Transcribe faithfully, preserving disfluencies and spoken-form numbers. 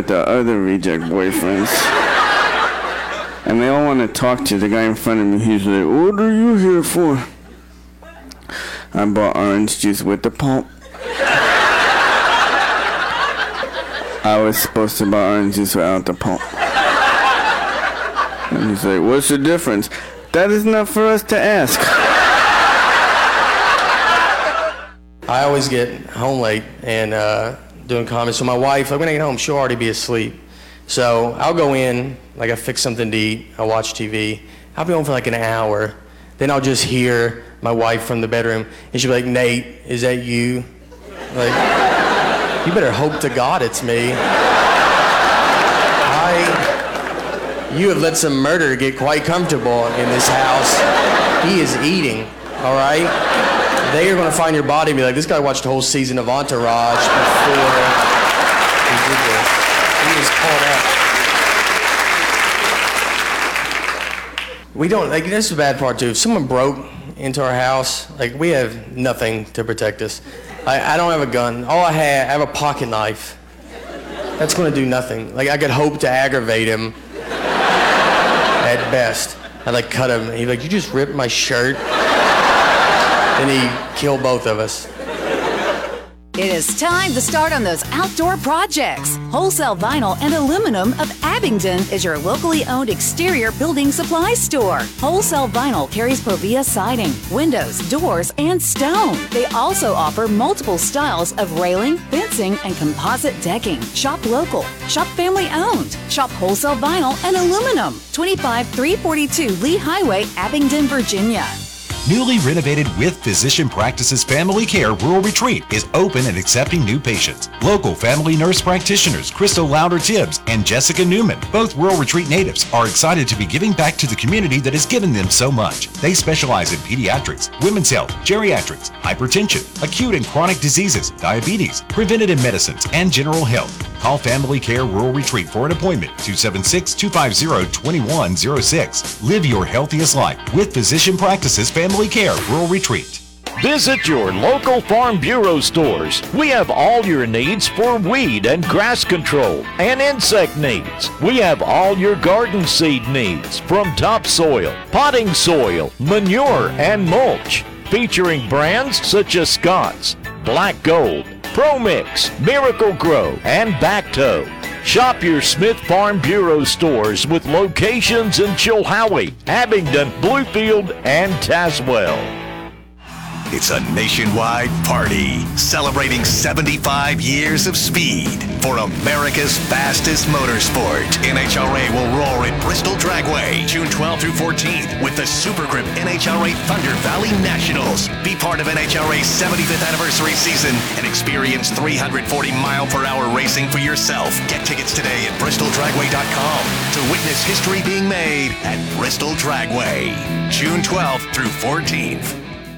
with the other reject boyfriends. And they all want to talk to the guy in front of me. He's like, what are you here for? I bought orange juice with the pulp. I was supposed to buy orange juice without the pulp. And he's like, what's the difference? That is not for us to ask. I always get home late and uh, doing comedy. So my wife, like when I get home, she'll already be asleep. So I'll go in, like I fix something to eat, I'll watch T V. I'll be home for like an hour. Then I'll just hear my wife from the bedroom, and she'll be like, Nate, is that you? Like, you better hope to God it's me. I, you have let some murder get quite comfortable in this house. He is eating, all right? They are gonna find your body and be like, this guy watched a whole season of Entourage before he did this. He was caught up. We don't, like, this is the bad part too. If someone broke into our house, like, we have nothing to protect us. I, I don't have a gun. All I have, I have a pocket knife. That's gonna do nothing. Like, I could hope to aggravate him at best. I'd like cut him. He'd be like, you just ripped my shirt. And he'd kill both of us. It is time to start on those outdoor projects. Wholesale Vinyl and Aluminum of Abingdon is your locally owned exterior building supply store. Wholesale Vinyl carries Provia siding, windows, doors, and stone. They also offer multiple styles of railing, fencing, and composite decking. Shop local. Shop family owned. Shop Wholesale Vinyl and Aluminum. twenty-five three forty-two Lee Highway, Abingdon, Virginia. Newly renovated With Physician Practices Family Care Rural Retreat is open and accepting new patients. Local family nurse practitioners Crystal Louder-Tibbs and Jessica Newman, both Rural Retreat natives, are excited to be giving back to the community that has given them so much. They specialize in pediatrics, women's health, geriatrics, hypertension, acute and chronic diseases, diabetes, preventative medicines, and general health. Call Family Care Rural Retreat for an appointment, two seven six, two five zero, two one zero six. Live your healthiest life with Physician Practices Family Care Rural Retreat. Visit your local Farm Bureau stores. We have all your needs for weed and grass control and insect needs. We have all your garden seed needs, from topsoil, potting soil, manure, and mulch, featuring brands such as Scott's, Black Gold, ProMix, Miracle Grow, and Bacto. Shop your Smith Farm Bureau stores with locations in Chilhowie, Abingdon, Bluefield, and Tazewell. It's a nationwide party celebrating seventy-five years of speed for America's fastest motorsport. N H R A will roar at Bristol Dragway June twelfth through fourteenth with the Super Grip N H R A Thunder Valley Nationals. Be part of N H R A's seventy-fifth anniversary season and experience three hundred forty mile per hour racing for yourself. Get tickets today at bristol dragway dot com to witness history being made at Bristol Dragway June twelfth through fourteenth.